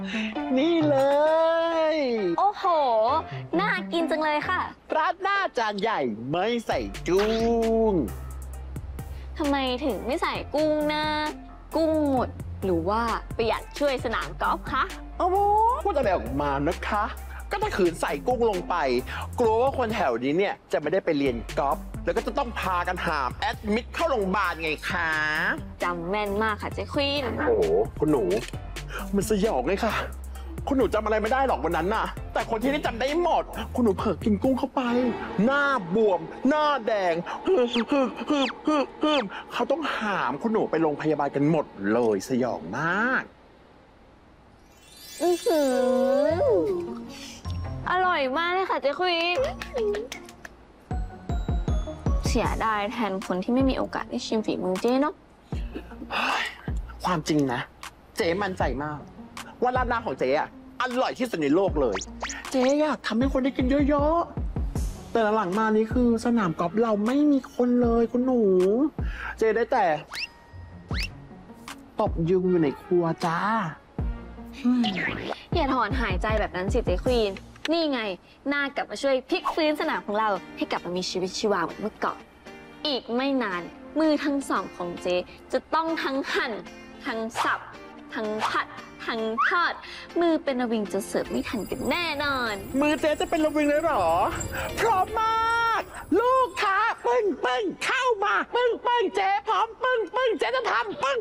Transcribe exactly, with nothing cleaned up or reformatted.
นี่เลยโอ้โห น่ากินจังเลยค่ะราดหน้าจานใหญ่ไม่ใส่กุ้งทำไมถึงไม่ใส่กุ้งนะ กุ้งหมด หรือว่าประหยัดช่วยสนามกอล์ฟคะโอ้โหพูดอะไรออกมานะคะ ก็ถ้าขืนใส่กุ้งลงไป กลัวว่าคนแถวนี้เนี่ยจะไม่ได้ไปเรียนกอล์ฟแล้วก็จะต้องพากันหามแอดมิดเข้าโรงพยาบาลไงคะจำแม่นมากค่ะเจ๊ควีนโอ้โหคุณหนู มันสยองเลยค่ะ คุณหนูจำอะไรไม่ได้หรอกวันนั้นน่ะ แต่คนที่ได้จำได้หมด คุณหนูเผลอกินกุ้งเข้าไป หน้าบวม หน้าแดงฮึมฮึมฮึมฮึมฮึมเขาต้องหามคุณหนูไปโรงพยาบาลกันหมดเลยสยองมากอือหือ อร่อยมากเลยค่ะเจ๊ควีน เสียดายแทนคนที่ไม่มีโอกาสได้ชิมฝีมือเจ๊เนาะความจริงนะ เจ๊มั่นใจมาก ว่าราดหน้าของเจ๊อะอร่อยที่สุดในโลกเลย เจ๊อยากทำให้คนได้กินเยอะๆ แต่หลังๆมานี้คือสนามกอล์ฟเราไม่มีคนเลยคุณหนู เจ๊ได้แต่ตบยุงอยู่ในครัวจ้าอย่าถอนหายใจแบบนั้นสิเจ๊ควีน นี่ไงน่ากลับมาช่วยพลิกฟื้นสนามของเราให้กลับมามีชีวิตชีวาเหมือนเมื่อก่อน อีกไม่นานมือทั้งสองของเจ๊จะต้องทั้งหั่น ทั้งสับ ทั้งผัด ทั้งทอด มือเป็นระวิงจะเสิร์ฟไม่ทันกันแน่นอนมือเจ๊จะเป็นระวิงเลยเหรอ พร้อมมาก ลูกค้าปึ้งปึ้งเข้ามาปึ้งปึ้งเจ๊พร้อมปึ้งปึ้งเจ๊จะทำปึ้ง